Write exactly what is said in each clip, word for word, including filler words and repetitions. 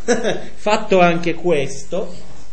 fatto anche questo,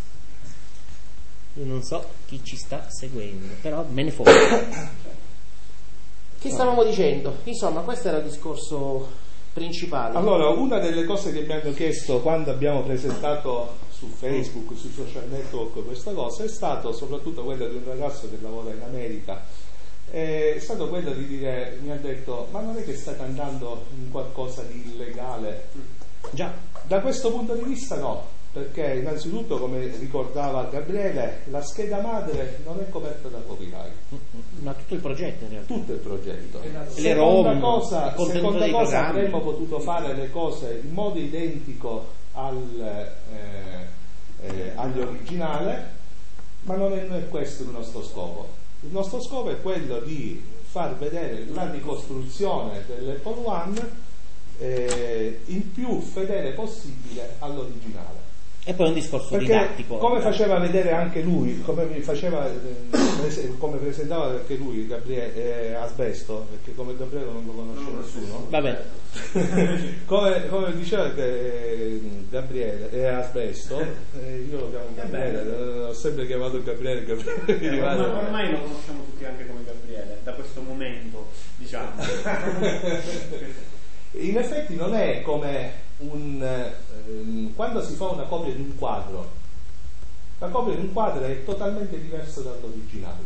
io non so chi ci sta seguendo, però me ne foto. Che stavamo dicendo? Insomma, questo era il discorso principale. Allora, una delle cose che mi hanno chiesto quando abbiamo presentato su Facebook, sui social network questa cosa, è stato soprattutto quella di un ragazzo che lavora in America, è stato quello di dire, mi ha detto, ma non è che state andando in qualcosa di illegale? Già. Da questo punto di vista no, perché innanzitutto, come ricordava Gabriele, la scheda madre non è coperta da copyright. Ma tutto il progetto in realtà. Tutto il progetto. Le ROM, cosa, il seconda dei cosa, programmi. avremmo potuto fare le cose in modo identico al, eh, eh, agli originali, ma non è, non è questo il nostro scopo. Il nostro scopo è quello di far vedere la ricostruzione dell'Apple One eh, il più fedele possibile all'originale. E poi un discorso Perché, didattico. come faceva vedere anche lui, come mi faceva, eh, come presentava anche lui Gabriele eh, Asbesto, perché come Gabriele non lo conosce no, nessuno. Vabbè. come, come diceva eh, Gabriele eh, Asbesto, eh, io lo chiamo Gabriele, eh, ho sempre chiamato Gabriele Gabriele. Eh, ormai, ormai lo conosciamo tutti anche come Gabriele, da questo momento, diciamo. In effetti non è come un ehm, quando si fa una copia di un quadro, la copia di un quadro è totalmente diversa dall'originale.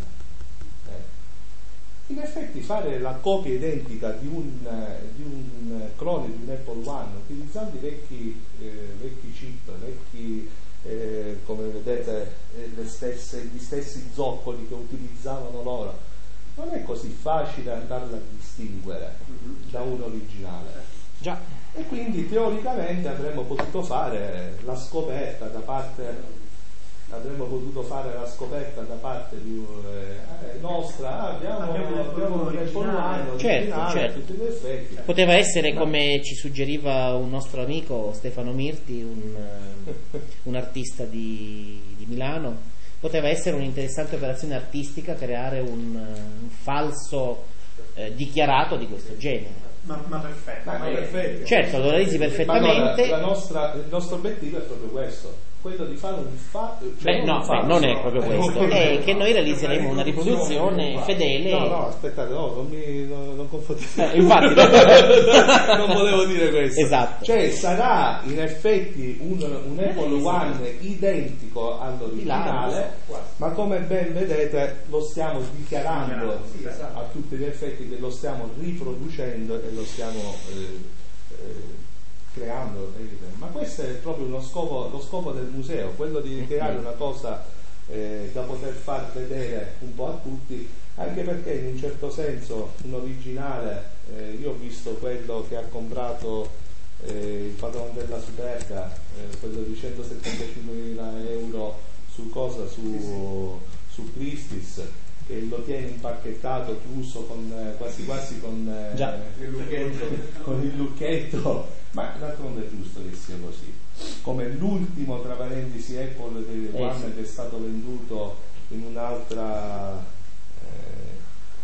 Eh. In effetti fare la copia identica di un, di un clone di un Apple One utilizzando i vecchi, eh, vecchi chip, vecchi eh, come vedete eh, le stesse, gli stessi zoccoli che utilizzavano loro, non è così facile andarla a distinguere da un originale. Già. E quindi teoricamente avremmo potuto fare la scoperta da parte avremmo potuto fare la scoperta da parte di eh, nostra, ah, abbiamo, abbiamo, abbiamo un originale, certo, certo. Tutti gli effetti. Poteva essere, come ci suggeriva un nostro amico Stefano Mirti, un, un artista di, di Milano, poteva essere un'interessante operazione artistica creare un, un falso eh, dichiarato di questo genere. Ma, ma perfetto, ma ma perfetto. Certo, lo realizzi perfettamente. Allora, la nostra, il nostro obiettivo è proprio questo, quello di fare un fatto. Cioè Beh, no, un beh, non è proprio questo, è che noi realizzeremo una riproduzione fedele. No, no, aspettate, no, non mi non, non confondete. Eh, infatti, non volevo dire questo. Esatto. Cioè, sarà in effetti un, un Apple One identico all'originale, ma come ben vedete lo stiamo dichiarando a tutti gli effetti che lo stiamo riproducendo e lo stiamo eh, eh, creando, ma questo è proprio lo scopo, lo scopo del museo, quello di creare una cosa eh, da poter far vedere un po' a tutti, anche perché in un certo senso un originale, eh, io ho visto quello che ha comprato eh, il padrone della Superga, eh, quello di centosettantacinquemila euro su cosa, su, su Christie's, che lo tiene impacchettato, chiuso con, eh, quasi quasi con, eh, Già. il lucchetto, con il lucchetto, ma d'altronde è giusto che sia così. Come l'ultimo, tra parentesi, Apple che, eh, sì. che è stato venduto in un'altra eh,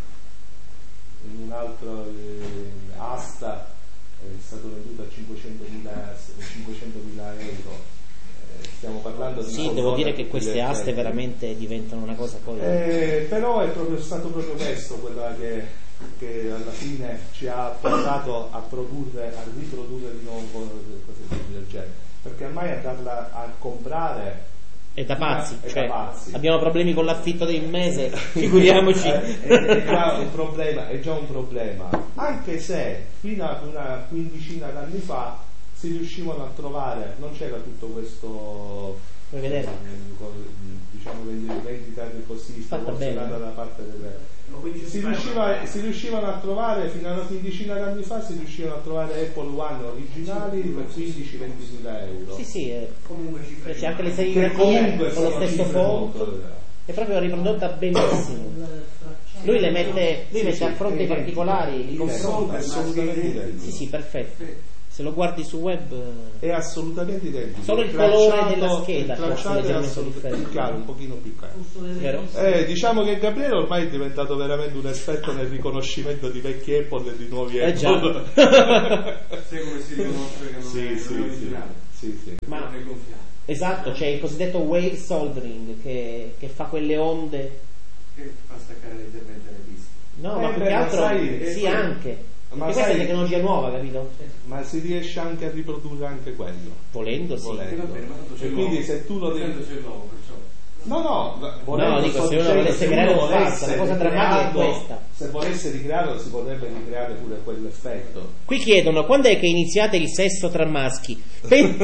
in un'altra eh, asta, è stato venduto a cinquecentomila euro. Stiamo parlando di sì, devo dire che queste aste veramente diventano una cosa poi eh, però è proprio stato proprio questo quella che, che alla fine ci ha portato a produrre, a riprodurre di nuovo cose del genere, perché ormai andarla a comprare è da pazzi, è cioè, da pazzi. Abbiamo problemi con l'affitto del mese, figuriamoci. è, è, già un problema, è già un problema, anche se fino a una quindicina d'anni fa si riuscivano a trovare, non c'era tutto questo eh, diciamo vendita così proporzionata da parte delle si, riusciva, si riuscivano a trovare fino a una quindicina d'anni fa si riuscivano a trovare Apple One originali per quindici ventimila euro. Sì, sì, eh. Comunque c'è anche le serigrafie con lo stesso font, è proprio riprodotta benissimo. Lui le mette, lui mette a fronte i particolari, li confronta. Assolutamente. Sì, sì, perfetto. Se lo guardi su web è assolutamente identico. Solo il, il colore della scheda è assolutamente chiaro, un pochino più chiaro. Eh, diciamo che Gabriele ormai è diventato veramente un esperto nel riconoscimento di vecchi Apple e di nuovi Apple. Eh già. Sai come si riconosce che non sì, è sì, originale. Sì. Sì, sì. Ma esatto, c'è il cosiddetto wave soldering che, che fa quelle onde che fa staccare leggermente le piste. no, Eh, ma più beh, che ma altro sai, sì, eh, anche ma perché questa sai- è tecnologia nuova, capito? Ma si riesce anche a riprodurre anche quello. Volendo sì. Volendo. E va bene, ma tanto c'è E l'uomo. quindi se tu lo devi... Tanto c'è l'uomo, perciò. No, no, No, volendo, dico, sto se uno dicendo, volesse se creare uno un fatto, volesse la cosa drammatica è ricrearlo- questa. Se volesse ricrearlo si potrebbe ricreare pure quell'effetto. Qui chiedono quando è che iniziate il sesso tra maschi. Pe-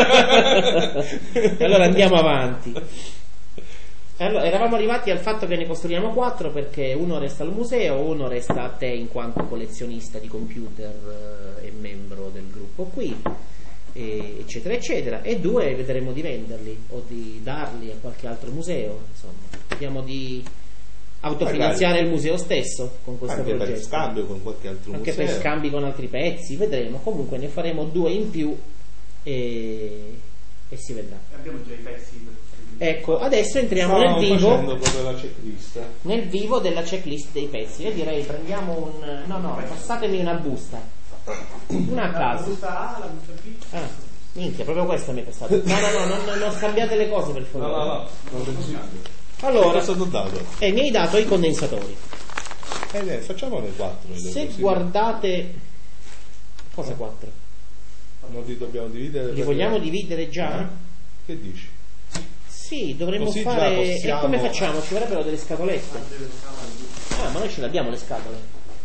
allora andiamo avanti. Allora, eravamo arrivati al fatto che ne costruiamo quattro perché uno resta al museo, uno resta a te in quanto collezionista di computer eh, e membro del gruppo qui, e, eccetera eccetera, e due vedremo di venderli o di darli a qualche altro museo, insomma vediamo di autofinanziare Magari. il museo stesso con questo Anche per progetto, scambio con qualche altro anche museo. per scambi con altri pezzi, vedremo. Comunque ne faremo due in più e, e si vedrà. Abbiamo già i pezzi per Ecco, adesso entriamo Stavamo nel vivo facendo proprio la checklist. nel vivo della checklist dei pezzi. Io direi prendiamo un no no passatemi una busta, una a la caso. busta A, la busta B. Ah, minchia, proprio questa mi è passata. No no no, non, non scambiate le cose per No, favore. no, no, non pensi- Allora, cosa ti ho dato? eh, mi hai dato i condensatori. Eh, eh, facciamone quattro. Se così. guardate cosa quattro? Non li dobbiamo dividere. Li per- vogliamo dividere già? Che dici? Sì, dovremmo Così già fare. possiamo- E come facciamo? Ci vorrebbero delle scatolette. Ah, ma noi ce le abbiamo le scatole.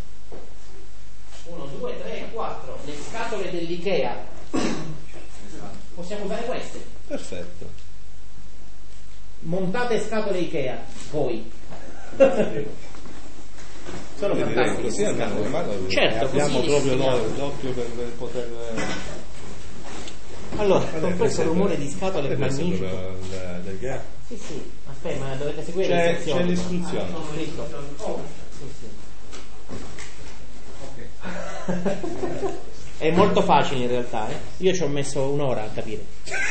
uno, due, tre, quattro. Le scatole dell'Ikea. Possiamo usare queste. Perfetto. Montate scatole Ikea. Voi. Sono Quindi, fantastiche. così andiamo in mano, Certo, abbiamo così proprio li l'o- l'occhio per, per poter. Allora, con questo rumore di scatole Eh, questo magnifico. proprio il- il gap. Sì, sì. Aspetta, ma dovete seguire le C'è, istruzioni. c'è l'istruzione. Scritto. Sì, sì. È molto facile in realtà, eh? Io ci ho messo un'ora a capire.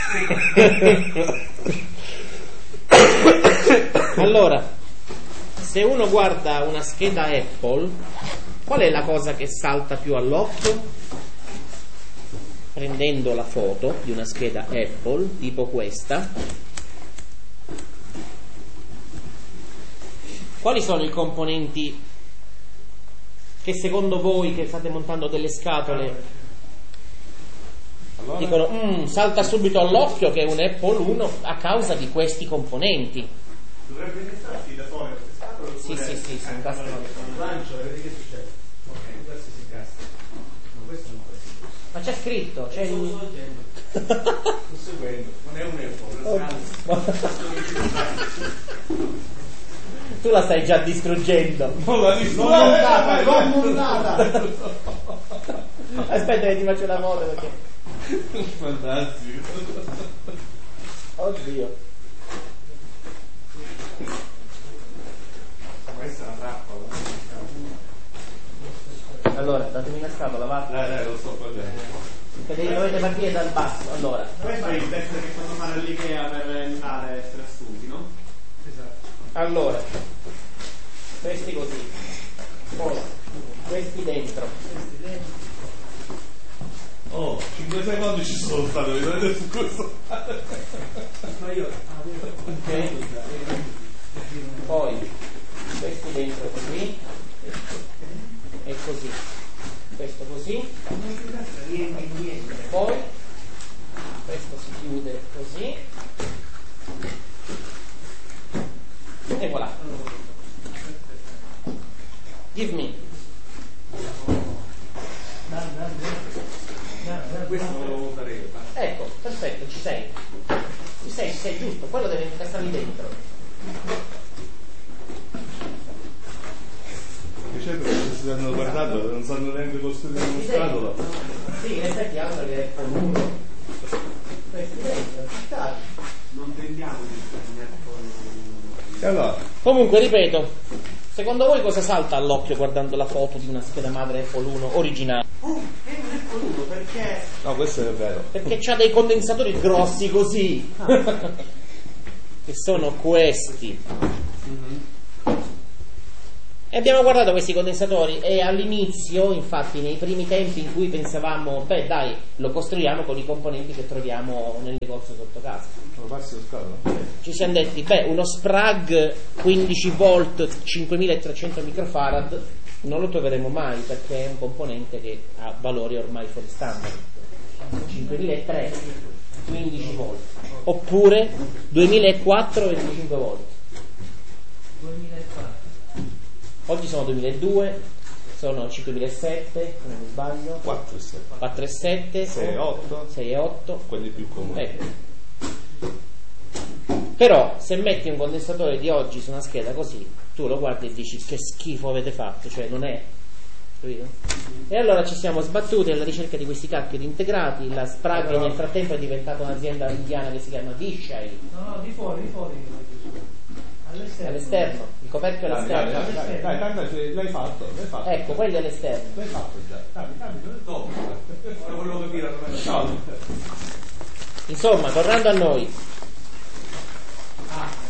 Allora, se uno guarda una scheda Apple, qual è la cosa che salta più all'occhio? Prendendo la foto di una scheda Apple, tipo questa, quali sono i componenti che secondo voi che state montando delle scatole Allora, dicono "Mm, salta subito all'occhio che è un Apple uno a causa di questi componenti"? Dovrebbe innestarsi da sole queste scatole? Sì, oppure- sì, sì, si Eh, incastrano. il lancio, vedi che succede? Ok, questo si incastra. No, questo non questo. Ma c'è scritto, c'è Sto il... solo leggendo. Sto seguendo. Non è un Apple, è una scatola. Tu la stai già distruggendo. non la Non montata, non montata. Aspetta che ti faccio la foto perché... Fantastico. Oddio. Questa è una trappola. Allora, datemi una scatola, va. Dai, dai, lo sto facendo. Perché dovete partire dal basso. Allora, Questo è il test che fanno fare all'Ikea per entrare e essere assunti, no? Esatto. allora, questi così. Poi, questi dentro. Oh, cinque secondi ci sono stato, vedete su questo. Ma io... Ok? Poi, questi dentro così. E così. Questo così. Poi, questo si chiude così. E voilà. Give me. Questo lo devo votare io. Ecco, perfetto, ci sei. Ci sei, ci sei, giusto. Quello deve incastrarli dentro. C'è perché si stanno guardando, non sanno neanche costruire uno Ci sei? scatolo. Sì, in effetti altro che è con uno. Questi dentro, ci sta. Non tendiamo di E allora, Comunque, ripeto, secondo voi cosa salta all'occhio guardando la foto di una scheda madre Apple uno originale? Oh, è un Apple uno perché... no, questo è vero. Perché c'ha dei condensatori grossi così. Che sono questi. E abbiamo guardato questi condensatori e all'inizio, infatti nei primi tempi in cui pensavamo, beh dai, lo costruiamo con i componenti che troviamo nel negozio sotto casa, ci siamo detti, beh, uno Sprague quindici volt cinquemilatrecento microfarad non lo troveremo mai, perché è un componente che ha valori ormai fuori standard, cinquemilatrecento quindici volt, oppure duemilaquattro venticinque volt. Oggi sono duemiladue, sono cinquemilasette, se non mi sbaglio, quattro e sette, sei e otto, sei e otto, quelli più comuni. Ecco. Però se metti un condensatore di oggi su una scheda così, tu lo guardi e dici che schifo avete fatto, cioè non è, capito? E allora ci siamo sbattuti alla ricerca di questi cacchi di integrati. La Sprague nel frattempo è diventata un'azienda indiana che si chiama Vishai. No, no, di fuori, di fuori. All'esterno. All'esterno, il coperchio è all'esterno. Dai, dai, dai, dai, dai, l'hai fatto, l'hai fatto. Ecco, quello è all'esterno. L'hai fatto già. Dai, dai, dopo. Ora volevo capire. No. Insomma, tornando a noi. Ah.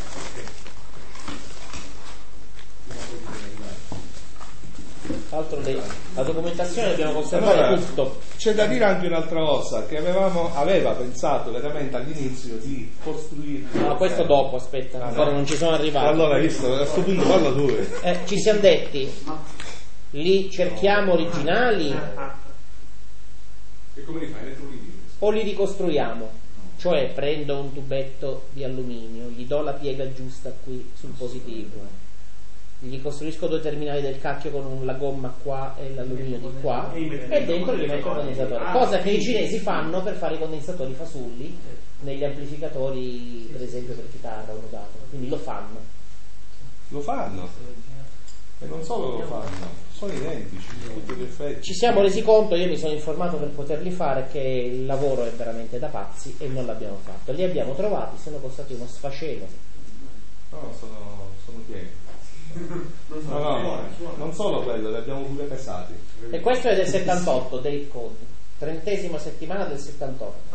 Tra l'altro le, la documentazione dobbiamo conservare allora, tutto. C'è da dire anche un'altra cosa, che avevamo, aveva pensato veramente all'inizio di costruire. No, questo dopo, aspetta, ah, ancora no. non ci sono arrivati. Allora, visto, a questo punto parla tu. Eh, ci siamo detti, li cerchiamo originali E come li fai? o li ricostruiamo? Cioè prendo un tubetto di alluminio, gli do la piega giusta qui sul positivo, gli costruisco due terminali del cacchio con un, la gomma qua e l'alluminio di qua e dentro gli metto il condensatore, cosa che i cinesi fanno per fare i condensatori fasulli negli amplificatori, per esempio per chitarra o nudato, quindi lo fanno. Lo fanno e non solo lo fanno, sono identici tutti gli effetti. Ci siamo resi conto, io mi sono informato per poterli fare, che il lavoro è veramente da pazzi e non l'abbiamo fatto. Li abbiamo trovati, sono costati uno sfacelo. No, sono, sono pieni. No, no, non solo quello, li abbiamo pure pesati. E questo è del settantotto, Date Code, trentesima settimana del settantotto.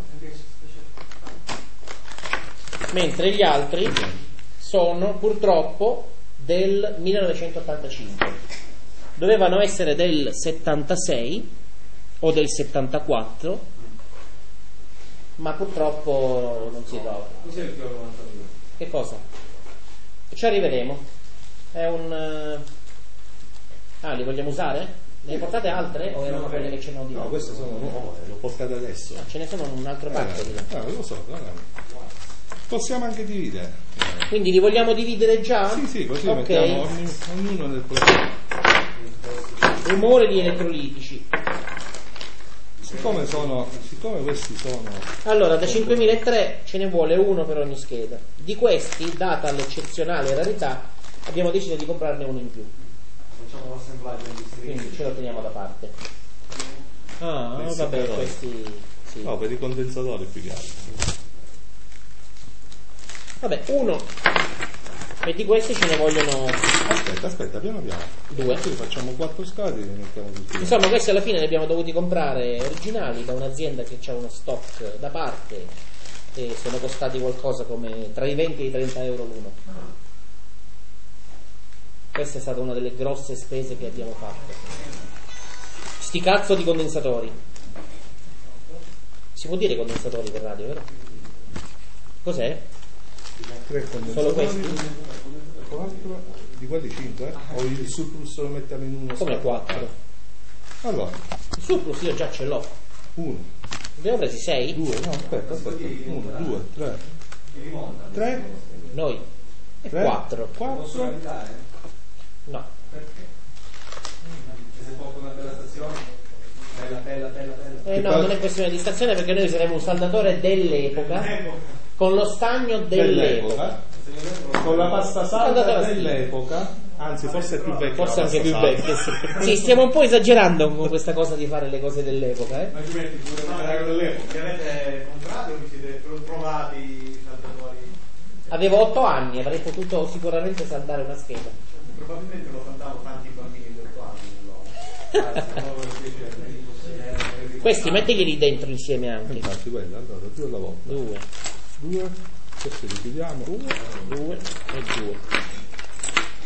Mentre gli altri sono purtroppo del millenovecentottantacinque. Dovevano essere del settantasei o del settantaquattro, ma purtroppo non si trova. Che cosa? Ci arriveremo. È un... Ah, li vogliamo usare? Ne portate altre o erano quelle che c'erano di no? No, queste sono nuove, le ho portate adesso. Ah, ce ne sono un altro pacco eh, di là. No, lo so, no, no. Possiamo anche dividere. Quindi li vogliamo dividere già? Sì, sì, così okay. Mettiamo ogni, ognuno nel proprio. Rumore di elettrolitici. Siccome sono, siccome questi sono. Allora, da cinquemilatrecento ce ne vuole uno per ogni scheda. Di questi, data l'eccezionale rarità, abbiamo deciso di comprarne uno in più. Facciamo l'assemblaggio di Quindi ce lo teniamo da parte. Ah, Questi vabbè, però. questi. Sì. No, per i condensatori più che altro. Vabbè, uno. E di questi ce ne vogliono. Aspetta, aspetta, piano piano. Due. Qui facciamo quattro scatole e ne mettiamo tutti. Insomma, questi alla fine li abbiamo dovuti comprare originali da un'azienda che ha uno stock da parte e sono costati qualcosa come tra i venti e i trenta euro l'uno. Questa è stata una delle grosse spese che abbiamo fatto. Sti cazzo di condensatori. Si può dire condensatori per radio, vero? Cos'è? Tre condensatori. Solo questi? Quattro, di quelli cinque? Eh? O il surplus lo mettiamo in uno? Come quattro? Allora, Il surplus io già ce l'ho. uno, Abbiamo presi sei? due, no, aspetta, aspetta. Uno, due, tre. Tre, Noi. E tre, quattro. quattro. No. Se poco una bella stazione, bella, bella, bella, bella. Eh no, non è questione di stazione perché noi useremo un saldatore dell'epoca con lo stagno dell'epoca. Con la pasta salda Saldatore dell'epoca, anzi forse è più vecchia. Forse la anche più pasta vecchio. salda. Sì. Sì, stiamo un po' esagerando con questa cosa di fare le cose dell'epoca, eh? Ma ci metti pure il materiale dell'epoca. Li avete comprati o vi siete provati i saldatori? Avevo otto anni, avrei potuto sicuramente saldare una scheda. Probabilmente lo saltavo tanti bambini di otto anni. Questi metteglieli dentro insieme anche. Infatti quella, allora, più alla volta. Due, Due, questo li chiudiamo. due, due e due.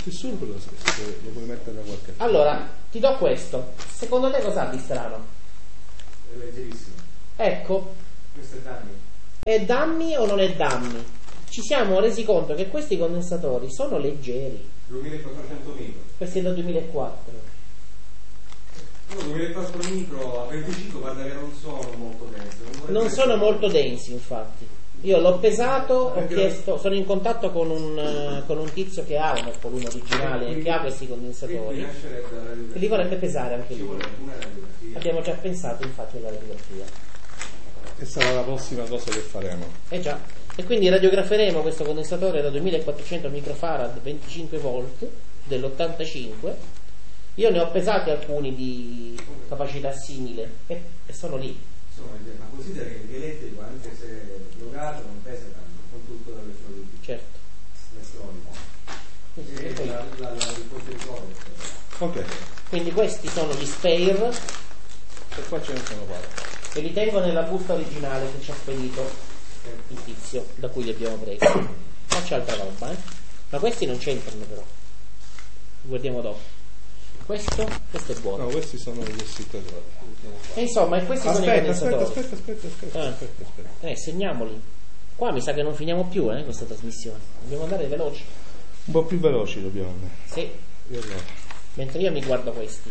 Il surplus lo puoi mettere da qualche parte. Allora, ti do questo. Secondo te cos'ha di strano? È leggerissimo. Ecco. Questo è danni. È danni o non è danni? Ci siamo resi conto che questi condensatori sono leggeri. duemilaquattrocento micro. Questi è da duemilaquattro. No, duemilaquattro micro a venticinque, guarda che non sono molto densi. Non, Non sono molto densi, infatti. Io l'ho pesato, ho Perché chiesto, sono in contatto con un, eh, con un tizio che ha un Apple uno originale, che ha questi condensatori, e li vorrebbe pesare anche Ci lui. vuole una radiografia. Abbiamo già pensato infatti alla radiografia. E sarà la prossima cosa che faremo. Eh già. E quindi radiograferemo questo condensatore da duemilaquattrocento microfarad, venticinque volt, dell'ottantacinque. Io ne ho pesati alcuni di capacità simile e, e sono lì. Insomma, ma considera che l'elettrico, anche se logato, non pesa tanto, con tutto l'elettrolitico. Certo. L'elettrolitico. E la, la, la risposta di solito. Ok. Quindi questi sono gli spare E qua ce ne sono quattro. e li tengo nella busta originale che ci ha spedito il tizio da cui li abbiamo presi. Qua c'è altra roba, eh. Ma questi non c'entrano però. Li guardiamo dopo. Questo, questo è buono. No, questi sono gli ossidatori. E insomma, e questi sono i Aspetta, aspetta, condensatori. aspetta, aspetta, aspetta, Ah. aspetta, aspetta. Eh, segniamoli. Qua mi sa che non finiamo più, eh, questa trasmissione. Dobbiamo andare veloci. Un po' più veloci dobbiamo andare. Sì. Io allora. Mentre io mi guardo questi.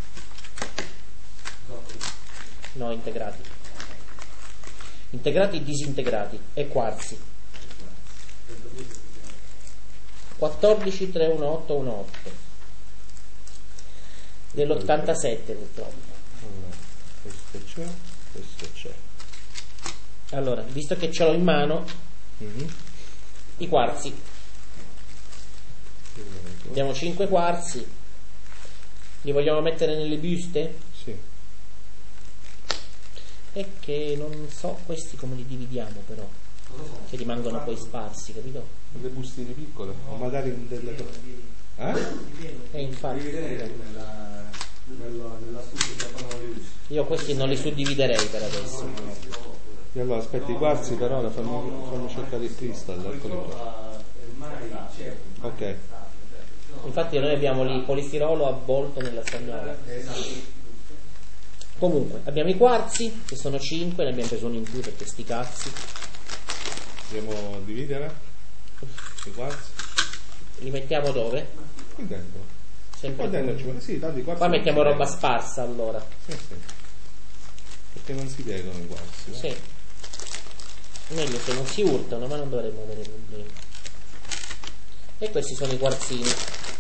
No, integrati. Integrati e disintegrati. E quarzi. quattordici tre uno otto uno otto dell'ottantasette purtroppo. Allora, questo c'è, questo c'è. Allora, visto che ce l'ho in mano, Mm-hmm. i quarzi. Abbiamo cinque quarzi. Li vogliamo mettere nelle buste? Sì. È che non so questi come li dividiamo però. Che rimangono poi sparsi, capito? Le bustine piccole, o magari in delle cose. Eh? E infatti Dividere nella, nella, nella studia che fanno le luci. io questi non li suddividerei per adesso. E allora aspetti i quarzi però, la fammi, fammi cercare il cristallo, eccoli qua. Ormai c'è. Ok. Infatti noi abbiamo lì polistirolo avvolto nella stagnola. Comunque, abbiamo i quarzi, che sono cinque, ne abbiamo preso uno in più perché sti cazzi. Dobbiamo dividere i quarzi? Li mettiamo dove? Qui dentro. Sempre Qua dentro ci vuole, sì, tanti i quarzi. Qua non mettiamo si roba piegano. sparsa allora. Sì, sì. Perché non si piegano i quarzi, no? Sì. Meglio se non si urtano, ma non dovremmo avere problemi. E questi sono i quarzini.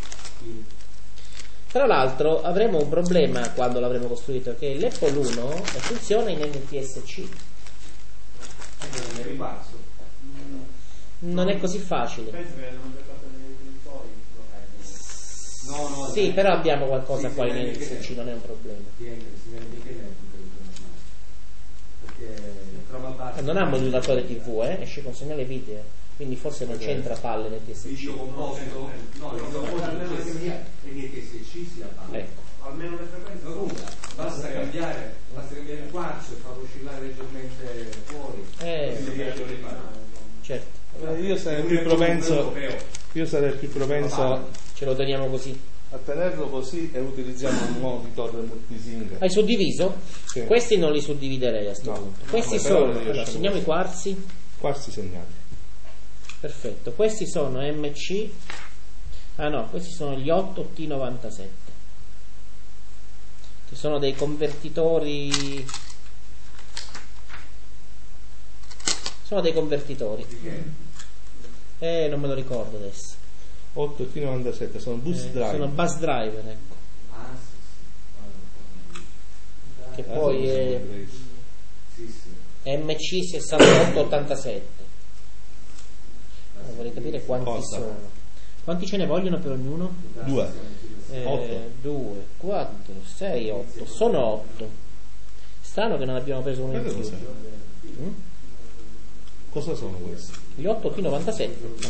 Tra l'altro avremo un problema quando l'avremo costruito, che l'Apple uno funziona in N T S C. È riparso. Non è così facile. Penso che non abbia fatto dei genitori. No, no. Sì, però abbiamo qualcosa Sì, qua sì, in N T sì. S C, non è un problema. Non ha modulatore tivù, eh? Esce con segnale video, quindi forse non c'entra palle nel T S C. Video composto? No, il composto è N T S C si appare. Ecco. Almeno le frequenze comunque. Basta cambiare, basta cambiare il quarzo e farlo oscillare leggermente fuori. Eh. Così si riesce a rifare. Certo, Eh, Io sarei più propenso, io sarei più propenso ce lo teniamo così. a tenerlo così e utilizziamo un monitor multisync. Hai suddiviso? Sì. Questi non li suddividerei a sto No. punto. No, Questi però sono, li allora, lasciamo segniamo così. i quarzi. Quarzi segnati. Perfetto, questi sono M C. Ah no, questi sono gli otto T novantasette. Che sono dei convertitori. Sono dei convertitori. Eh, non me lo ricordo adesso. otto T novantasette sono bus Eh, drive. sono bus driver, ecco. Ah, sì, Che Eh, poi sono è sempre- sì. Sì, sì. M C sessantotto ottantasette. Eh, vorrei capire quanti Cosa? sono. Quanti ce ne vogliono per ognuno? Due. Eh, Otto. due, quattro, sei, otto. Sono otto. Strano che non abbiamo preso uno in Guarda più. cos'è. Mm? Cosa sono questi? Gli otto T novantasette.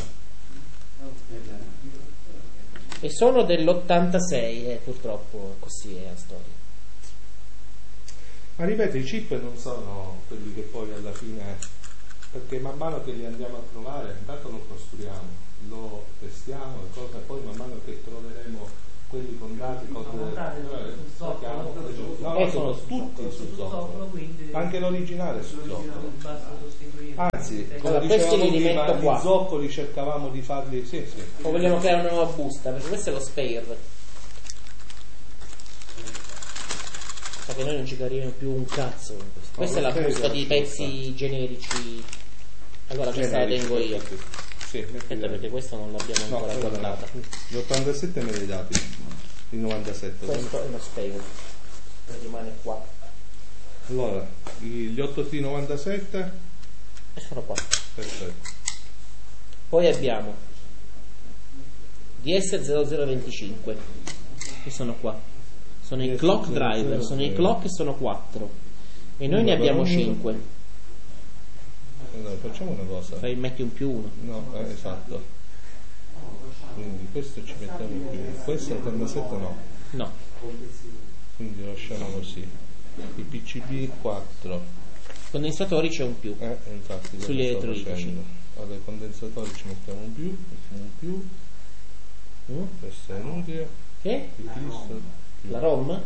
E sono dell'ottantasei, eh, purtroppo così è la storia. Ma ripeto, i chip non sono quelli che poi alla fine perché man mano che li andiamo a trovare, intanto lo costruiamo, lo testiamo, le cose, poi man mano che troveremo quelli con dati, cose no, no, sono tutti su zoccolo, anche l'originale è su zoccolo. Anzi, allora, questi li rimetto gli qua. zoccoli cercavamo di farli, sì, sì. O vogliamo creare una nuova busta, perché questo è lo spare. Sa che noi non ci cariamo più un cazzo con questo. Questa No, è la busta di pezzi busta. generici. Allora questa la tengo io. Sì, Aspetta, perché questa non l'abbiamo no, ancora guardata. Gli ottantasette me li hai dati, i novantasette. Questo è lo spare. Rimane qua. Allora, gli otto T novantasette E sono qua. perfetto. Poi abbiamo D S zero zero venticinque. Che sono qua. Sono i clock driver, sono i clock e sono quattro. E noi ne abbiamo cinque. Allora, facciamo una cosa. Fai, metti un più uno. No, eh, esatto. Quindi questo ci mettiamo più. Questo è ottantasette no. No. Quindi lo lasciamo così. I P C B quattro. Condensatori c'è un più. Eh, infatti. Sugli elettrolitici. Allora, i condensatori ci mettiamo un più. Mettiamo un più. Mm? Questo è inutile. Che? Il Cristo. La ROM?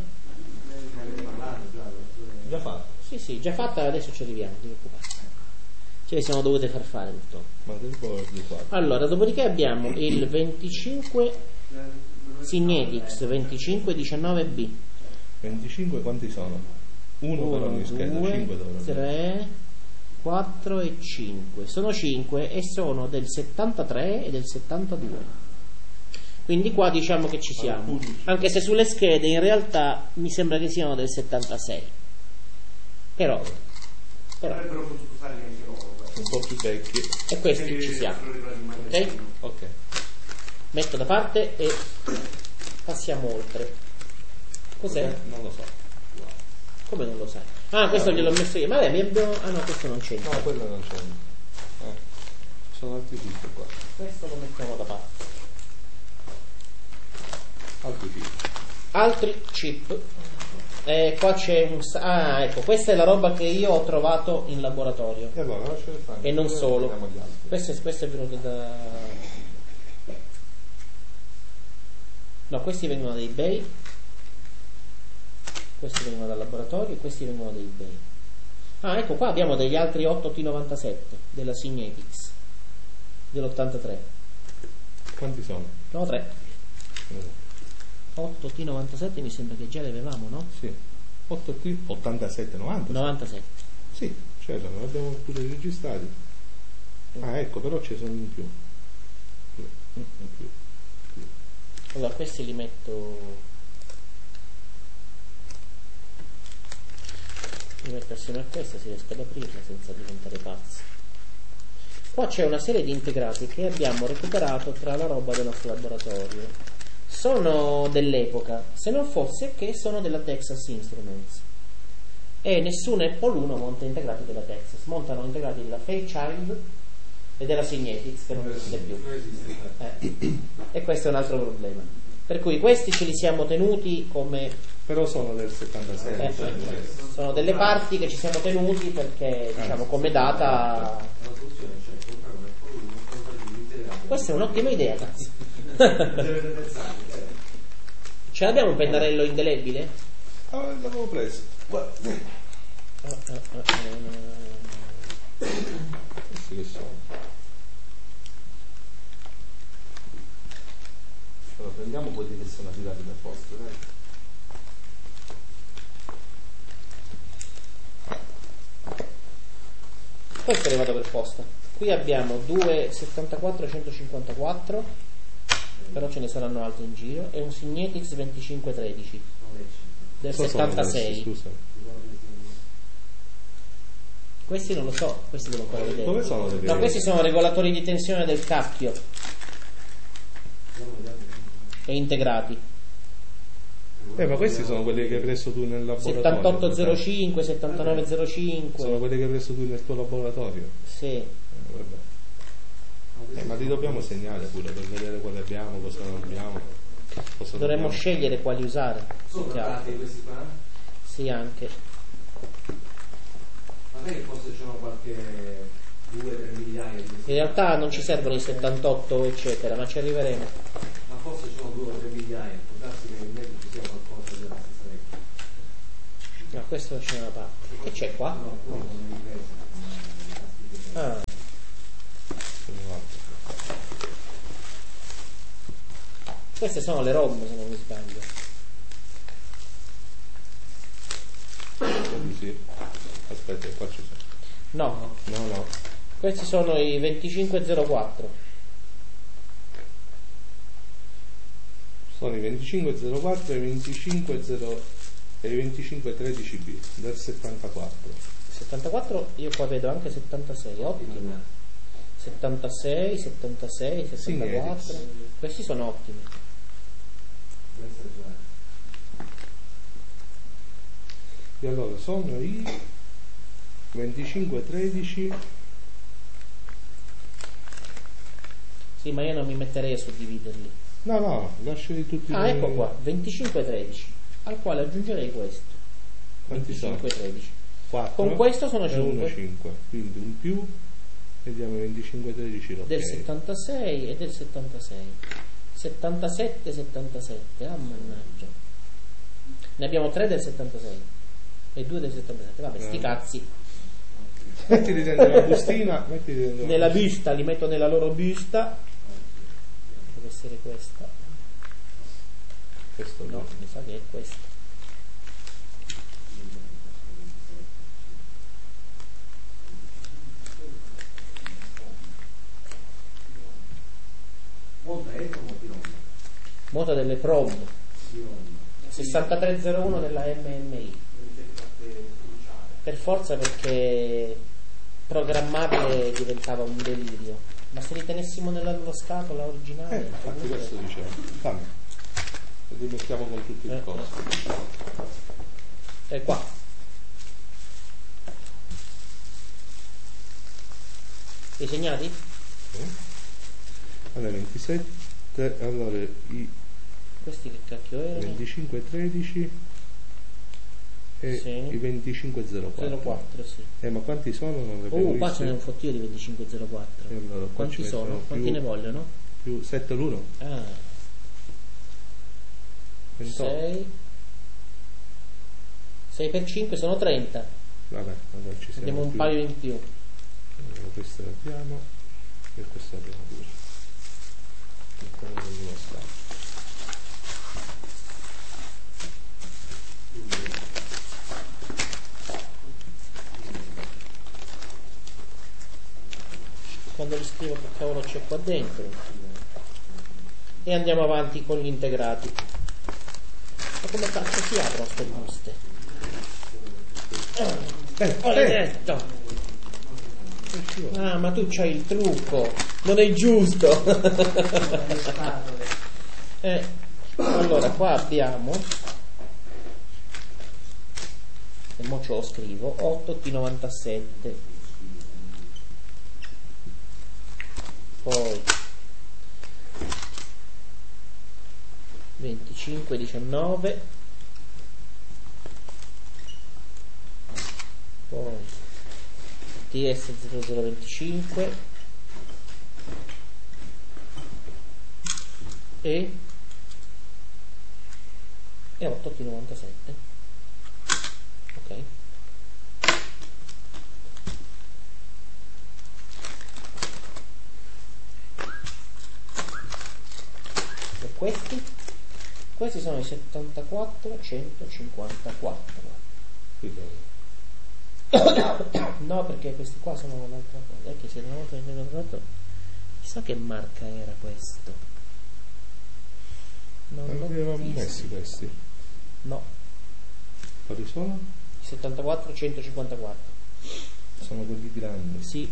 Già fatto. Sì, sì, già fatta, adesso ci arriviamo, ti preoccupare. Ce le siamo dovute far fare purtroppo. Motherboard quattro. Allora, dopodiché abbiamo il venticinque Signetix venticinque diciannove B. venticinque quanti sono? Uno per ogni scheda, cinque dovrebbero. tre, quattro e cinque. Sono cinque e sono del settantatré e del settantadue. Quindi qua diciamo che ci siamo. Anche se sulle schede in realtà mi sembra che siano del settantasei. Però, però Potrebbero potuto usare anche loro. Un po' più vecchi. e questi ci siamo. Ok? Ok. Metto da parte e passiamo oltre. Cos'è? Eh, non lo so. Come non lo sai? Ah, questo gliel'ho messo io. Ma vabbè, mi abbiamo... Ah no, questo non c'entra. No, quello non c'è. Eh. Sono altri tipi qua. Questo lo mettiamo da parte. Altri tipi. Altri chip. Eh, qua c'è un... Ah, ecco, questa è la roba che io ho trovato in laboratorio. E allora lasciate fare. E non Poi solo. vediamo gli altri. Questo è, questo è venuto da... No, questi vengono da eBay. Questi vengono dal laboratorio e questi vengono da eBay. Ah, ecco, qua abbiamo degli altri otto T novantasette della Signetix dell'ottantatré. Quanti sono? No, tre. otto T novantasette mi sembra che già le avevamo, no? Sì. otto T ottantasette novanta. novantasette. Sì, certo, ne abbiamo pure registrati. Ah, ecco, però ci sono in più. Più, in più. più. Allora, questi li metto... Li metto assieme a questa, si riesco ad aprirla senza diventare pazzi. Qua c'è una serie di integrati che abbiamo recuperato tra la roba del nostro laboratorio. Sono dell'epoca, se non fosse che sono della Texas Instruments. E nessun Apple uno monta integrati della Texas. Montano integrati della Fairchild e della Signetix, che non esiste più. Eh. E questo è un altro problema. Per cui questi ce li siamo tenuti come... Però sono del settantasei. Eh, sono delle parti che ci siamo tenuti perché, diciamo, come data... Questa è un'ottima idea, cazzo. Ce l'abbiamo un pennarello indelebile? Ah, l'avevo preso. Guarda. Uh, uh, uh, uh. Questi che sono? Allora, prendiamo quelli che sono arrivati da posto, dai. Questo è arrivato per posta. Qui abbiamo due settantaquattro centocinquantaquattro, però ce ne saranno altri in giro, e un Signetix venticinque tredici del Cosa settantasei. sono questi, scusa? Questi non lo so, questi devo ancora vedere. Dove sono le No, vere? questi sono regolatori di tensione del cacchio e integrati. Eh, ma questi sono quelli che hai preso tu nel laboratorio. settantotto zero cinque, settantanove zero cinque. Sono quelli che hai preso tu nel tuo laboratorio. Sì. Eh, vabbè. Eh, ma li dobbiamo segnare pure per vedere quali abbiamo, cosa non abbiamo. Cosa Dovremmo dobbiamo. scegliere quali usare. Sono Chiaro. trattati questi qua? Sì, anche. Magari forse c'è qualche U In realtà non ci servono i settantotto eccetera, ma ci arriveremo. Ma forse sono due o tre migliaia, può darsi che in mezzo ci sia qualcosa della stessa legge. No, questo c'è una parte. Che c'è qua? No, no, non è diverso. Ah. Queste sono le ROM, se non mi sbaglio. Sì. Aspetta, qua ci sono. No, No, no. questi sono i venticinque zero quattro. Sono i venticinque zero quattro e i venticinque zero e i venticinque tredici B del settantaquattro. settantaquattro, io qua vedo anche settantasei, ottimo. settantasei, settantasei, settantaquattro. Questi sono ottimi. E allora sono i venticinque tredici. Sì, ma io non mi metterei a suddividerli. No, no, lasciali tutti. Ah, dei... ecco qua, venticinque tredici, al quale aggiungerei questo. Quanti venticinque tredici. quattro. Con questo sono e uno cinque. cinque. Quindi un più. Vediamo venticinque tredici. Del Okay. settantasei e del settantasei. settantasette, settantasette. Ah, mannaggia. Ne abbiamo tre del settantasei e due del settantasette. Vabbè, sti Eh. cazzi. Mettili dentro la bustina. Mettili dentro Nella la bustina. busta, li metto nella loro busta. Deve essere questa. Questo No, no. mi sa che è questa. Monta Eco o Pironda? Moto delle prom Pironda. sessantatré zero uno della M M I. Per forza, perché programmabile diventava un delirio. Ma se li tenessimo nella loro scatola originale, Eh, infatti comunque- questo dicevo. Fammi. E li mettiamo con tutti Eh, il costo. è qua. Li segnati? Sì. Allora ventisette, allora i Questi che cacchio erano? venticinque tredici e Sì. i venticinque zero quattro. zero quattro, sì. Eh, ma quanti sono? Non li abbiamo Oh, qua visti. ce n'è un fottio di venticinque zero quattro. E allora, qua Quanti ci sono? mettono Quanti più- ne vogliono? Più sette l'uno. Ah, ventotto. sei. sei per cinque sono trenta. Vabbè, allora ci siamo. Abbiamo un più. paio in più. Allora, questo l'abbiamo e questo l'abbiamo pure. Mettiamo in uno spazio. Quando li scrivo che cavolo c'è qua dentro. E andiamo avanti con gli integrati. Ma come cazzo si aprono ste buste? Eh, Ho eh, detto! Ah, ma tu c'hai il trucco, non è giusto. eh, allora qua abbiamo, e mo ce lo scrivo, otto T novantasette, poi venticinque diciannove, poi T S zero zero venticinque e, e otto T novantasette. Ok. E questi? Questi sono i settantaquattro centocinquantaquattro. No, perché questi qua sono un'altra cosa. È che se una volta che ne ho trovato, chissà che marca era questo. Non non l'ho li avevamo visto. messi questi. No, Quali sono? settantaquattro centocinquantaquattro. Sono quelli grandi. Sì,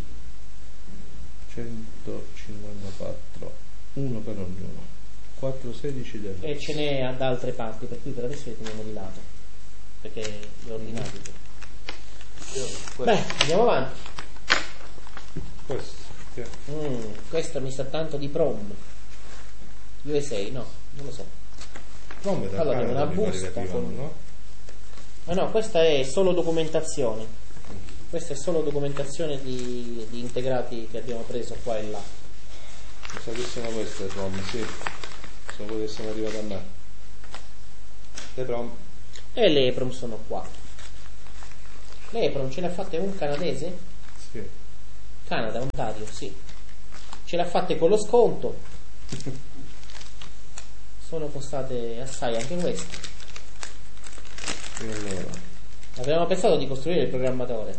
centocinquantaquattro, uno per ognuno. quattro sedici del e ce n'è da altre parti, per cui per adesso li teniamo di lato, perché li ho ordinati. Beh, andiamo avanti. questo che Mm, questo mi sa tanto di prom. U S A, no, non lo so. non mi da Allora, Canada, una mi pare busta che arrivano, con- no? Ah no, questa è solo documentazione. Questa è solo documentazione di, di integrati che abbiamo preso qua e là. Mi sa che sono queste le prom, sì. Sono quelle che sono arrivate a me. Le prom. E le EPROM sono qua. Le EPROM ce le ha fatte un canadese? Sì. Canada, Ontario, sì. Ce le ha fatte con lo sconto. Sono costate assai anche queste. E allora. Avevamo pensato di costruire il programmatore,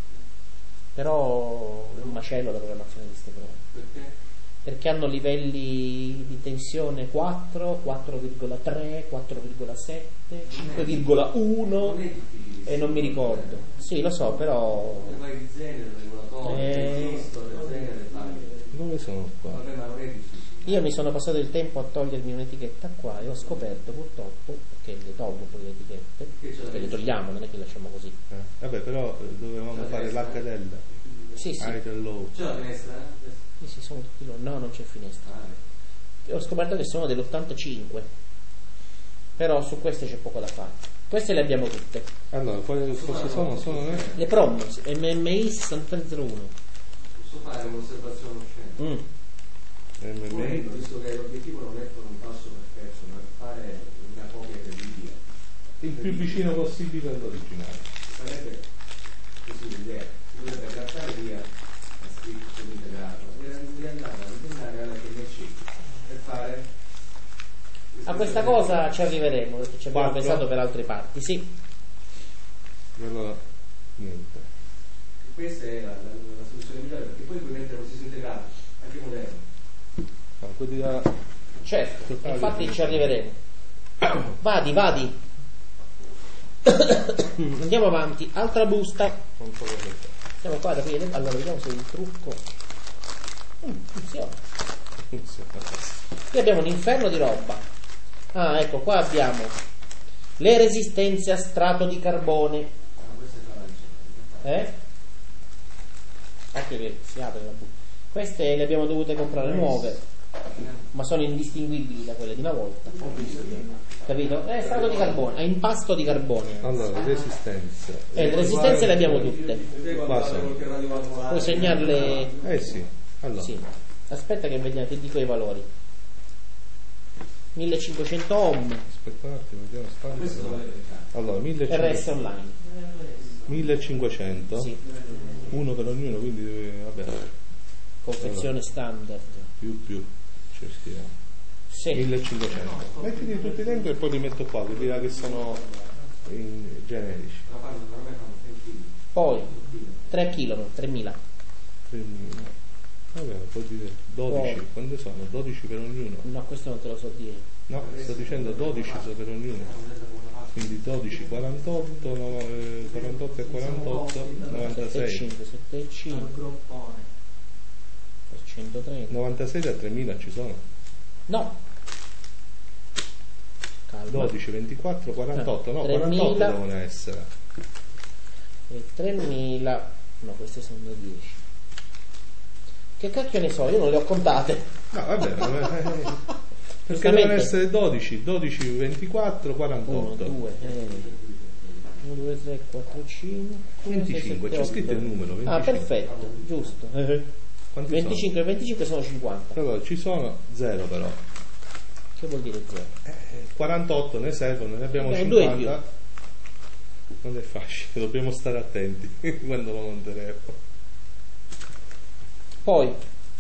però è un macello la programmazione di queste prove. Perché? Perché hanno livelli di tensione quattro, quattro virgola tre, quattro virgola sette, cinque virgola uno e non mi ricordo. Sì, lo so, però Le vai di genere, regolatore, Eh. registro, le genere, fai. Dove sono qua? Vabbè, ma non è difficile. io mi sono passato il tempo a togliermi un'etichetta qua e ho scoperto purtroppo, perché le tolgo poi le etichette, perché le togliamo, non è che le lasciamo così. Eh, vabbè, però eh, dovevamo fare l'H D L. Sì, sì, High and low. C'è la finestra? eh? sì, sì, sono tutti loro. No, non c'è finestra. Ah, Io ho scoperto che sono dell'ottantacinque, però su queste c'è poco da fare. Queste le abbiamo tutte. Allora, quali cosa sono? Sono eh? Le PROM, M M I sessantatré zero uno. posso fare un'osservazione oscena? Mm. M M I. Volendo, visto che l'obiettivo non è fare un passo perfetto, ma fare una copia credibile, Il più vicino possibile all'originale. sarebbe così l'idea, si dovrebbe grattare via la scritta sull'integrato e di andare a ritornare alla P M C per fare A questa cosa ci arriveremo, perché ci abbiamo Quattro. pensato per altre parti, sì. E allora, niente. questa è la, la, la soluzione migliore, perché poi puoi mettere qualsiasi integrato anche moderno. No, quelli da... Certo, Totale. infatti ci arriveremo. Vadi, vadi. Andiamo avanti, altra busta. Non so cosa è. Siamo qua da qui, allora vediamo se il trucco mm, funziona. Qui abbiamo un inferno di roba. Ah, ecco, qua abbiamo le resistenze a strato di carbone. Ah, questa è la Eh? Anche che si apre la busta. Queste le abbiamo dovute comprare nuove, ma sono indistinguibili da quelle di una volta. Capito? È strato di carbone, è impasto di carbone. Allora, resistenze. E le resistenze le abbiamo tutte. Qua sono. Puoi segnarle. Eh sì. Allora. Sì. Aspetta che vediamo, ti dico i valori. millecinquecento ohm. Aspetta un attimo, vediamo standard. Allora, R S millecinquecento. online. millecinquecento. Sì. Uno per ognuno, quindi deve- vabbè. Confezione standard. Più più. Cioè, scriviamo. Sì. millecinquecento. Mettili tutti dentro e poi li metto qua, che dirà che sono in generici. Poi tre chilometri, tremila. tremila. Vabbè, può dire dodici. Poi. Quante sono? dodici per ognuno. No, questo non te lo so dire. No, sto dicendo dodici per ognuno. Quindi dodici, quarantotto, no, eh, quarantotto e quarantotto, novantasei. sette virgola cinque per centotrenta. novantasei da tremila ci sono. No. Calma. dodici, ventiquattro, quarantotto. No, tremila. quarantotto devono essere. E tremila. No, queste sono da dieci. Che cacchio ne so, io non le ho contate. No, vabbè. vabbè. Perché Giustamente. devono essere dodici, dodici, ventiquattro, uno, quarantotto. due, uno, due, tre, quattro, cinque, venticinque, sei, c'è sette, scritto otto. il numero, Ah, venticinque. perfetto, giusto. Quanti venticinque e venticinque sono cinquanta. sono? Allora, ci sono zero però. Che vuol dire zero? Eh, quarantotto ne servono, ne abbiamo Abbiamo due in cinquanta. Non è facile, dobbiamo stare attenti quando lo monteremo. Poi,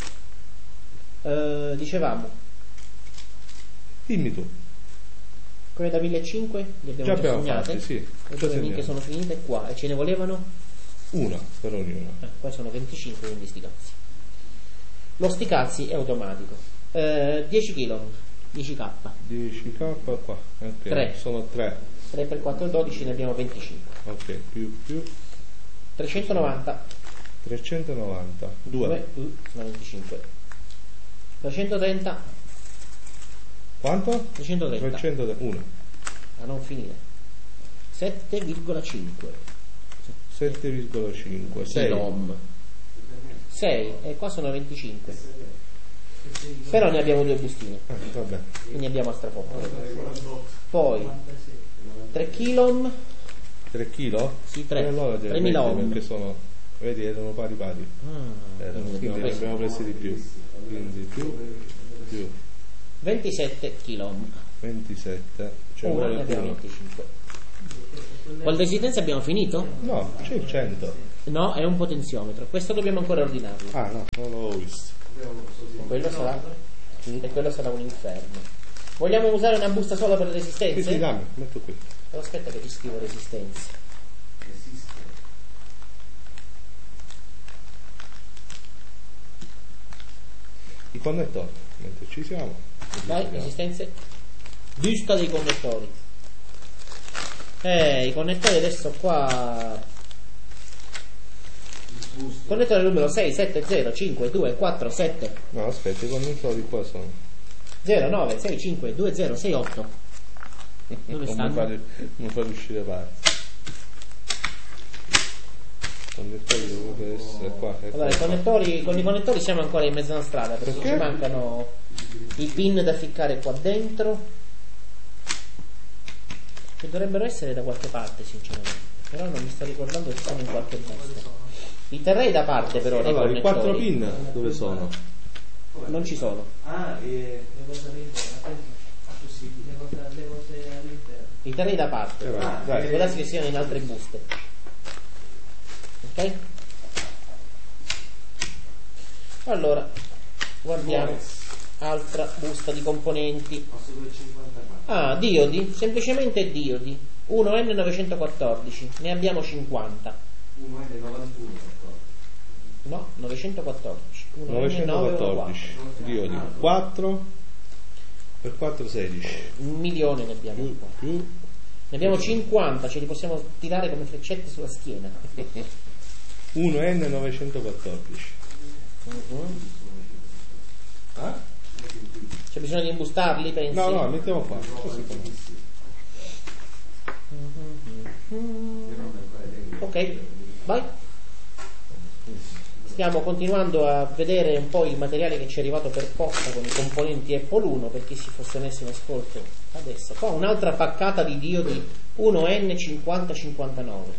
eh, dicevamo, Dimmi tu. quelle da millecinquecento li abbiamo Già già abbiamo segnate. fatti, sì. E Già dove minchia segniamo. sono finite qua e ce ne volevano? Una per ognuno. Eh, qua sono venticinque, quindi sti cazzi. Lo sti cazzi è automatico. Eh, dieci chilometri, dieci K. dieci K qua. Ok, Tre. sono tre. tre per quattro, dodici, ne abbiamo venticinque. Ok, più più trecentonovanta. trecentonovanta. due, due. uh, sono venticinque. trecentotrenta. Quanto? trecentotrenta. trecentotrenta. uno. A non finire. sette virgola cinque. sette virgola cinque. sei. Kilom. sei. E qua sono venticinque. Però ne abbiamo due bustine. Ah, vabbè. Quindi abbiamo a strafotto. Poi tre kilom. tre chili? Sì, tre. E allora tremila ohm. perché sono, vedi, erano pari pari. Ah, erano, quindi quindi ne abbiamo presi di più. Quindi più, più. ventisette chilometri. ventisette. Cioè Ora ne abbiamo venticinque. Col resistenza abbiamo finito? No, c'è il cento. No, è un potenziometro. Questo dobbiamo ancora ordinarlo. Ah no, non l'avevo visto. Quello sarà, e quello sarà un inferno. Vogliamo usare una busta sola per le resistenze? Sì, sì, dammi, metto qui. Però aspetta che ti scrivo resistenze. I connettori, mentre ci siamo. Vai, resistenze. Busta dei connettori. Eh, i connettori adesso qua. Connettore numero sei sette zero cinque due quattro sette. No, aspetta, i connettori qua sono. zero nove sei cinque due zero sei otto. Dove non stanno? Mi fate, non fate uscire parte. I connettori dovrebbero essere qua. Allora, i connettori, con i connettori siamo ancora in mezzo alla strada perché, Perché? ci mancano i pin da ficcare qua dentro. Che dovrebbero essere da qualche parte, sinceramente. Però non mi sto ricordando se sono in qualche busta. I terrei da parte però. Allora, dei i quattro connettori. pin dove sono? Non ci sono. Ah, e Le cose all'interno, le cose, le cose all'interno. I terrei da parte. Eh, vai, Ah, dai. può darsi che siano in altre buste. Ok? Allora, guardiamo altra busta di componenti. posso con il cinquantaquattro. Ah, diodi, semplicemente diodi. uno N novecentoquattordici, ne abbiamo cinquanta. uno è del novantuno, No, novecentoquattordici. uno N novecentoquattordici diodi. quattro per quattro sedici. Un milione ne abbiamo Più, qua. più. Ne abbiamo cinquanta, ce li possiamo tirare come freccette sulla schiena. uno N novecentoquattordici. Mhm. Ah? C'è bisogno di imbustarli, pensi? No, no, mettiamo qua. Così com'è. Ok, vai. Stiamo continuando a vedere un po' il materiale che ci è arrivato per posta con i componenti Apple uno, per chi si fosse messo in ascolto adesso. Qua un'altra paccata di diodi uno N cinquanta cinquantanove.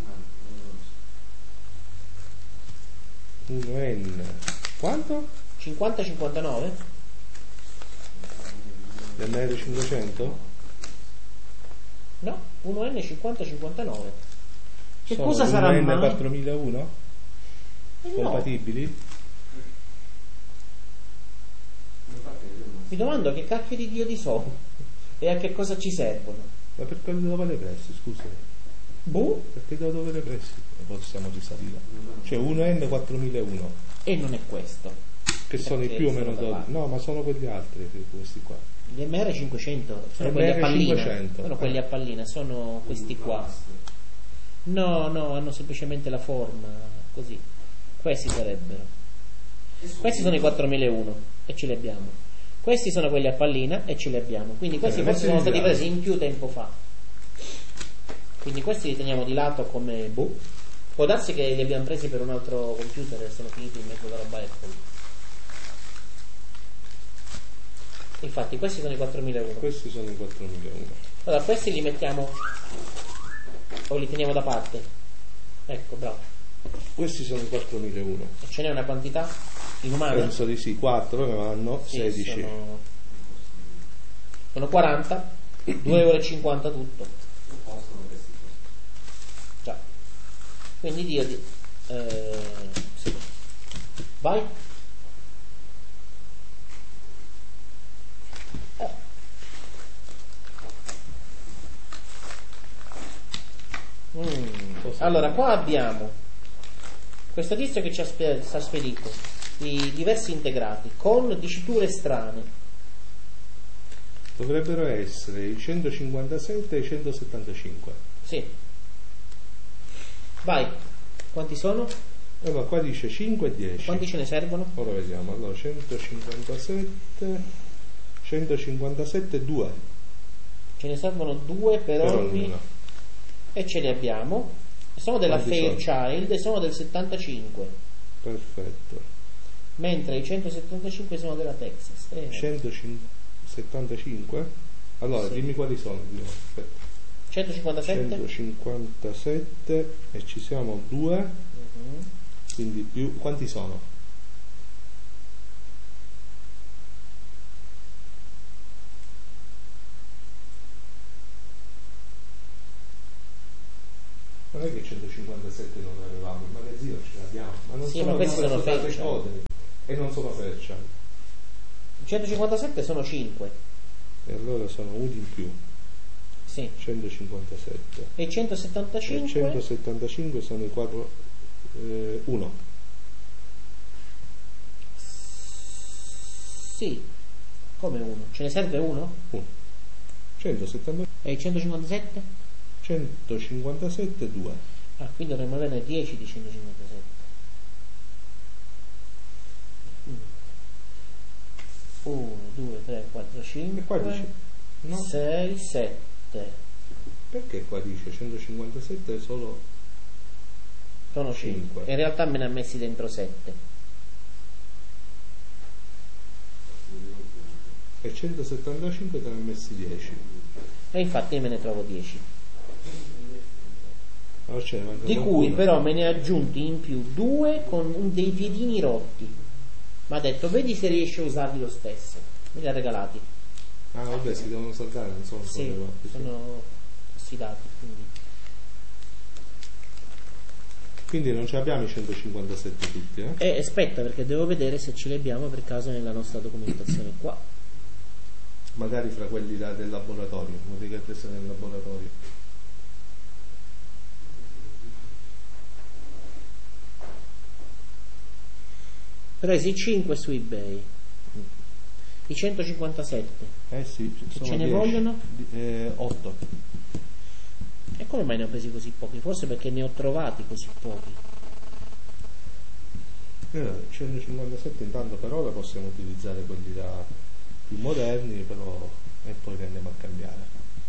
uno N. Quanto? cinquanta cinquantanove? M R cinquecento? No, uno N cinquanta cinquantanove. Che Sono cosa sarà uno N mai? quattromilauno? Eh no, Compatibili? mi domando che cacchio di diodi sono e a che cosa ci servono. Ma perché dove le presi, scusa? Boh, Perché da dove le presi? Possiamo risalire. Cioè uno N quattromilauno, e non è questo. che sono i Perché più o sono meno da dodici. parte. No, ma sono quelli altri, questi qua. Gli M R cinquecento sono M R quelli a pallina. cinquecento. Sono quelli a pallina, sono questi qua. No, no, hanno semplicemente la forma così. Questi sarebbero. Questi sono i quattromilauno e ce li abbiamo. Questi sono quelli a pallina e ce li abbiamo. Quindi questi Eh, forse sono messi stati in presi in più tempo fa. Quindi questi li teniamo di lato come boh. Può darsi che li abbiamo presi per un altro computer e sono finiti in mezzo alla roba Apple. Infatti questi sono i quattromilauno. Questi sono i quattromilauno. Allora questi li mettiamo o li teniamo da parte. Ecco, bravo. Questi sono i quattromilauno. E ce n'è una quantità inumana? Penso di sì, quattro ne vanno, Sì, sedici. sono, sono quaranta, due euro e cinquanta tutto. Già. Quindi Dio di eh, sì. Vai. Eh. Mm. Allora, qua abbiamo questo tizio che ci ha spe- ci ha spedito i diversi integrati con diciture strane. Dovrebbero essere i centocinquantasette e i centosettantacinque. Sì. Vai. Quanti sono? Allora qua dice cinque e dieci. Quanti ce ne servono? Ora vediamo. Allora centocinquantasette, centocinquantasette due Ce ne servono due per, per ogni ognuno. e ce li abbiamo. Sono della Quanti sono? Fairchild e sono del settantacinque, Perfetto. mentre i centosettantacinque sono della Texas. Eh, centosettantacinque? Allora Sì. dimmi quali sono. Aspetta. centocinquantasette? centocinquantasette e ci siamo due, uh-huh. Quindi più, quanti sono? Non è che centocinquantasette non avevamo, il magazzino ce l'abbiamo, ma non sì, sono, ma questi sono Fairchild e non sono Fairchild. centocinquantasette sono cinque. E allora sono uno in più. Sì. centocinquantasette. E centosettantacinque? E centosettantacinque sono i quattro eh, uno. Sì. Come uno? Ce ne serve uno? uno. centosettantacinque. E i centocinquantasette? centocinquantasette due. Ah, quindi dovremmo averne dieci di centocinquantasette. uno, due, tre, quattro, cinque, qua dice, no. sei, sette. Perché qua dice centocinquantasette solo sono cinque? In realtà me ne ha messi dentro sette. E centosettantacinque te ne ha messi dieci. E infatti io me ne trovo dieci. Allora di cui però me ne ha aggiunti in più due con dei piedini rotti. Ma ha detto vedi se riesci a usarli lo stesso. Me li ha regalati. Ah vabbè, si devono saltare, non sono sì, rotti, sono ossidati, quindi. quindi non ce abbiamo i centocinquantasette tutti, eh? E aspetta, perché devo vedere se ce li abbiamo per caso nella nostra documentazione qua. Magari fra quelli là del laboratorio, come dica te sei nel laboratorio. Presi cinque su eBay, i centocinquantasette. Eh sì, ce sono ne dieci. Vogliono? Eh, otto. E come mai ne ho presi così pochi? Forse perché ne ho trovati così pochi. Eh, centocinquantasette intanto per ora possiamo utilizzare quelli da più moderni, però e poi li andiamo a cambiare.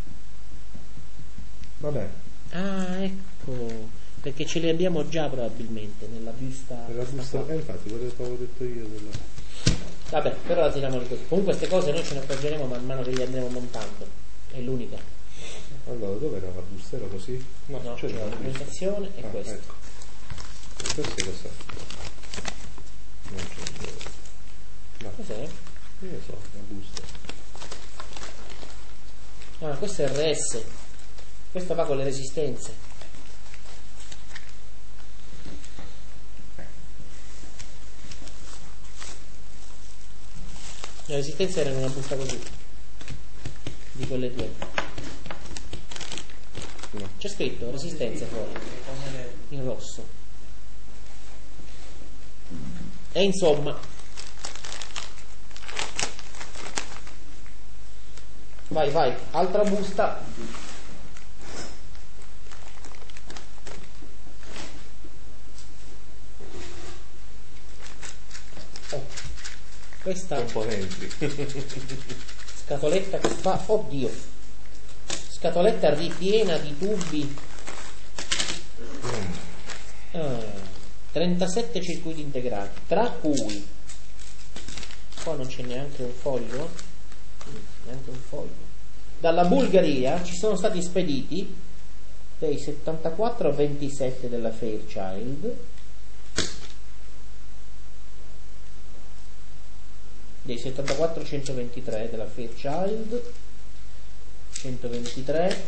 Va bene. Ah, ecco. Perché ce li abbiamo già probabilmente nella busta. Nella busta, eh, infatti, quello che avevo detto io. Della... Vabbè, però la tiriamo così. Comunque queste cose noi ce ne accorgeremo man mano che li andremo montando. È l'unica. Allora, dove era la busta? Era così? No, no c'è la documentazione e ah, questo. Ecco. E questo cos'è? Non c'è. No. Cos'è? Io so, la busta. Ah, questo è R S. Questo va con le resistenze. Le resistenze erano una busta così, di quelle due. No. C'è scritto resistenze fuori, in rosso. E insomma, vai vai, altra busta. Oh. Questa componenti. Scatoletta che fa, oddio, scatoletta ripiena di tubi. ah, trentasette circuiti integrati, tra cui qua non c'è neanche un foglio, neanche un foglio. Dalla Bulgaria ci sono stati spediti dei settantaquattro ventisette della Fairchild, dei settantaquattro centoventitré della Fairchild, centoventitré,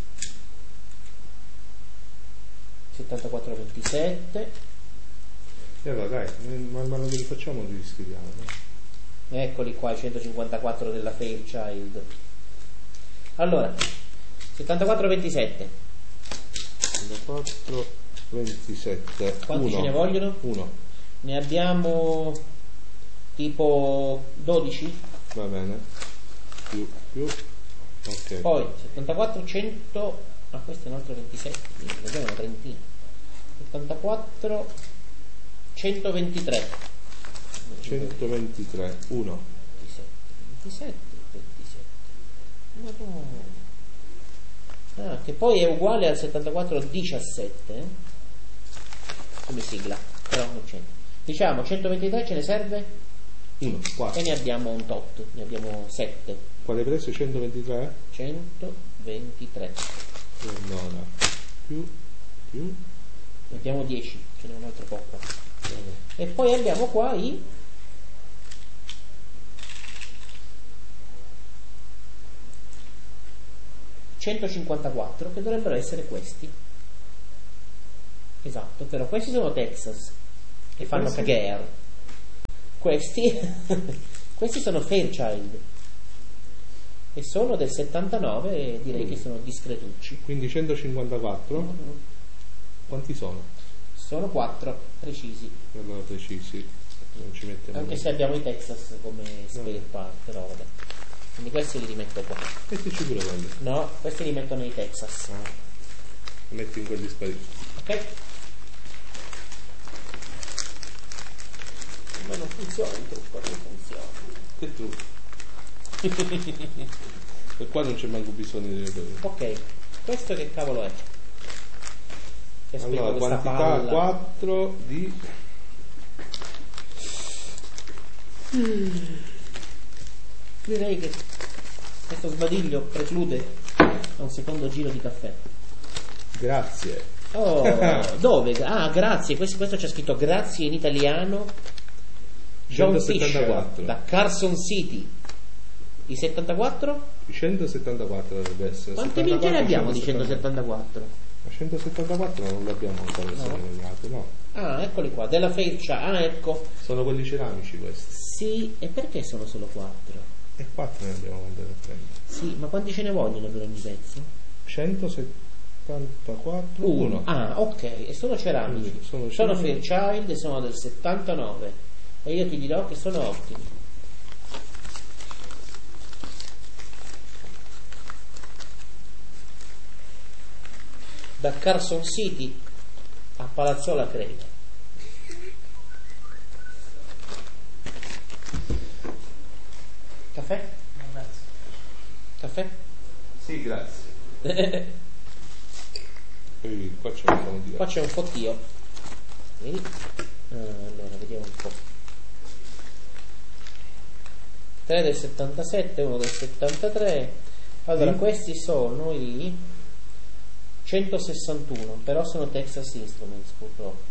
settantaquattro ventisette. E allora dai, man mano che li facciamo li scriviamo, no? Eccoli qua i centocinquantaquattro della Fairchild. Allora, settantaquattro ventisette. settantaquattro ventisette. Quanti Uno. ce ne vogliono? Uno. Ne abbiamo tipo dodici. Va bene. Più, più. Ok. Poi settantaquattro cento. Ah, questo è un altro ventisette, quindi ne abbiamo una trentina. settantaquattro centoventitré. centoventitré. uno. ventisette, ventisette, ventisette. Madonna. Ah, che poi è uguale al settantaquattro diciassette, eh? Come sigla, però non c'è. Diciamo centoventitré ce ne serve? uno, quattro. E ne abbiamo un tot, ne abbiamo sette. Quale preso? centoventitré? centoventitré. allora più più mettiamo dieci, ce n'è un altro po' qua. E poi abbiamo qua i centocinquantaquattro, che dovrebbero essere questi. Esatto, però questi sono Texas, che fanno questi? cagare. Questi questi sono Fairchild e sono del settantanove e direi mm. che sono discretucci. Quindi centocinquantaquattro. Mm-hmm. Quanti sono? Sono quattro precisi. Allora precisi. Non ci mettiamo. Anche se abbiamo i Texas come spare part, però vabbè. Quindi questi li rimetto qua. Questi ci pure quelli. No, questi li metto nei Texas. Ah. Metti in quelli spariti. Ok. Ma non funziona il trucco, non funziona. Che trucco? E qua non c'è manco bisogno di vedere. Ok, questo che cavolo è? Che allora, quantità palla. quattro di mm. Direi che questo sbadiglio preclude un secondo giro di caffè. Grazie. Oh, dove? Ah, grazie, questo, questo c'è scritto grazie in italiano. John Fisher da Carson City. I settantaquattro? I centosettantaquattro dovrebbe essere. Quante vince ne abbiamo di centosettantaquattro? Ma centosettantaquattro non l'abbiamo ancora segnato, no. Ah, eccoli qua, della Fairchild. Ah, ecco. Sono quelli ceramici questi. Sì, e perché sono solo quattro? E quattro ne abbiamo mandato a prendere. Sì, ma quanti ce ne vogliono per ogni pezzo? centosettantaquattro. Uno. Ah, ok, e sono ceramici. Mm, sono, sono Fairchild e sono del settantanove. E io ti dirò che sono ottimi. Da Carson City a Palazzola Creta. Caffè? No, grazie. Caffè? Sì, grazie. Poi qua c'è un po' di qua c'è un fottio. Vedi? Allora, vediamo un po'. tre del settantasette, uno del settantatré. Allora, mm. questi sono i centosessantuno, però sono Texas Instruments purtroppo.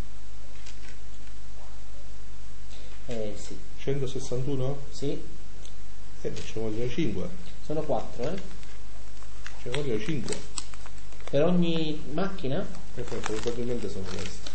Eh sì. centosessantuno? Sì. Eh, ci vogliono cinque. Sono quattro, eh? Ci vogliono cinque. Per ogni macchina? Eh, probabilmente sono questi.